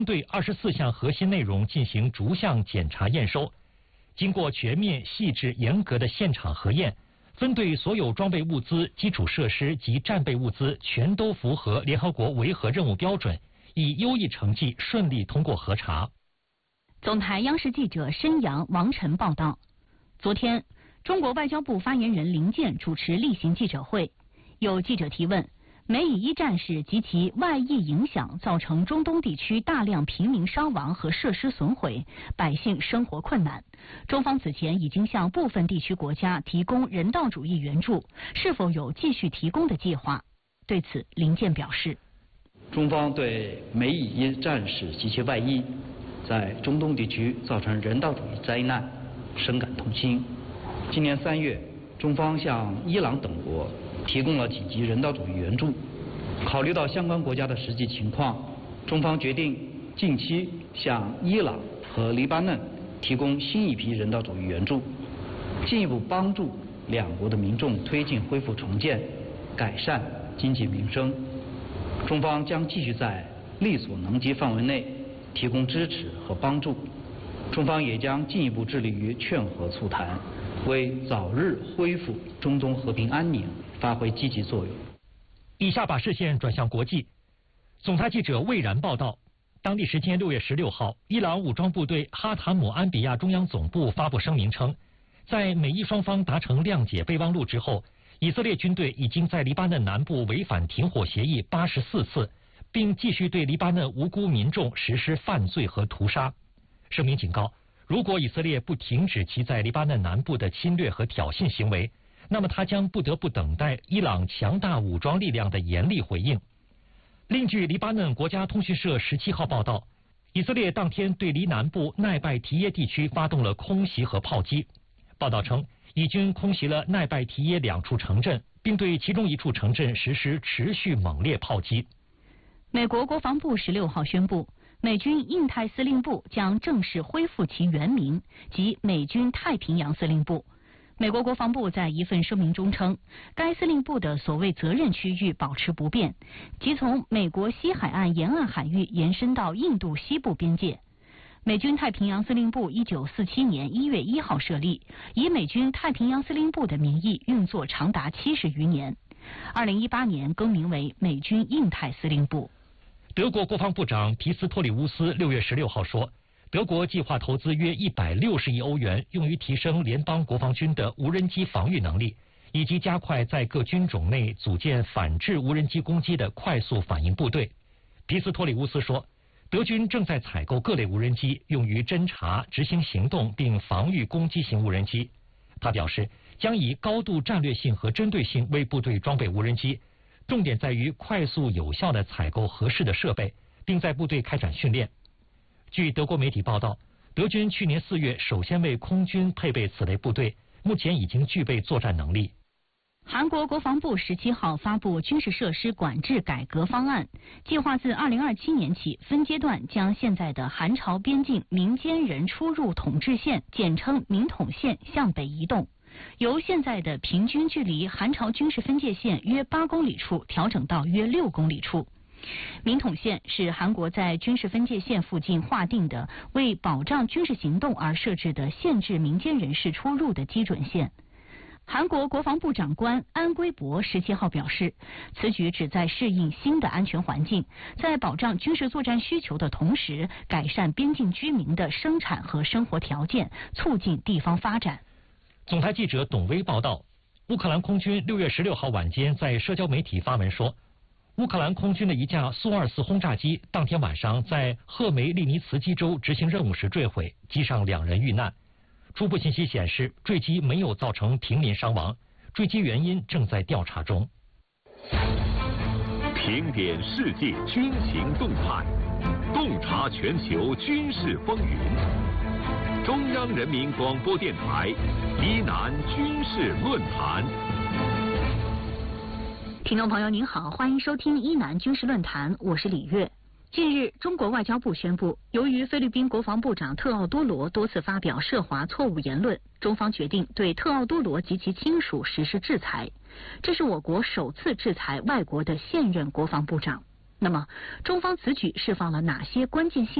对24项核心内容进行逐项检查验收，经过全面、细致、严格的现场核验，分队所有装备物资、基础设施及战备物资全都符合联合国维和任务标准，以优异成绩顺利通过核查。 总台央视记者申阳、王晨报道。昨天，中国外交部发言人林健主持例行记者会，有记者提问。美以一战事及其外溢影响造成中东地区大量平民伤亡和设施损毁，百姓生活困难。中方此前已经向部分地区国家提供人道主义援助，是否有继续提供的计划？对此，林健表示， 中方对美以一战事及其外溢在中东地区造成人道主义灾难深感痛心。今年3月，中方向伊朗等国提供了紧急人道主义援助。考虑到相关国家的实际情况，中方决定近期向伊朗和黎巴嫩提供新一批人道主义援助，进一步帮助两国的民众推进恢复重建，改善经济民生。中方将继续在力所能及范围内提供支持和帮助。中方也将进一步致力于劝和促谈，为早日恢复中东和平安宁发挥积极作用。 以下把视线转向国际。总台记者魏然报道，当地时间6月16号，伊朗武装部队哈塔姆安比亚中央总部发布声明称，在美伊双方达成谅解备忘录之后，以色列军队已经在黎巴嫩南部违反停火协议84次，并继续对黎巴嫩无辜民众实施犯罪和屠杀。声明警告，如果以色列不停止其在黎巴嫩南部的侵略和挑衅行为，那么他将不得不等待伊朗强大武装力量的严厉回应。另据黎巴嫩国家通讯社17号报道，以色列当天对黎南部奈拜提耶地区发动了空袭和炮击。报道称，以军空袭了奈拜提耶2处城镇，并对其中1处城镇实施持续猛烈炮击。 美国国防部16号宣布，美军印太司令部将正式恢复其原名，即美军太平洋司令部。美国国防部在一份声明中称，该司令部的所谓责任区域保持不变，即从美国西海岸沿岸海域延伸到印度西部边界。美军太平洋司令部1947年1月1号设立，以美军太平洋司令部的名义运作长达70余年。2018年更名为美军印太司令部。 德国国防部长皮斯托里乌斯6月16号说，德国计划投资约160亿欧元，用于提升联邦国防军的无人机防御能力，以及加快在各军种内组建反制无人机攻击的快速反应部队。皮斯托里乌斯说，德军正在采购各类无人机，用于侦察、执行行动并防御攻击型无人机。他表示，将以高度战略性和针对性为部队装备无人机，重点在于快速有效地采购合适的设备，并在部队开展训练。据德国媒体报道，德军去年4月首先为空军配备此类部队，目前已经具备作战能力。 韩国国防部17号发布军事设施管制改革方案，计划自2027年起分阶段将现在的韩朝边境民间人出入统治线，简称民统线向北移动，由现在的平均距离韩朝军事分界线约8公里处调整到约6公里处。民统线是韩国在军事分界线附近划定的为保障军事行动而设置的限制民间人士出入的基准线。韩国国防部长官安圭博17号表示，此举旨在适应新的安全环境，在保障军事作战需求的同时，改善边境居民的生产和生活条件，促进地方发展。 总台记者董威报道，乌克兰空军6月16号晚间在社交媒体发文说，乌克兰空军的一架苏24轰炸机当天晚上在赫梅利尼茨基州执行任务时坠毁，机上2人遇难。初步信息显示，坠机没有造成平民伤亡，坠机原因正在调查中。 评点世界军情动态，洞察全球军事风云。中央人民广播电台伊南军事论坛。 听众朋友您好，欢迎收听伊南军事论坛，我是李月。近日，中国外交部宣布，由于菲律宾国防部长特奥多罗多次发表涉华错误言论，中方决定对特奥多罗及其亲属实施制裁。这是我国首次制裁外国的现任国防部长。 那么，中方此举释放了哪些关键信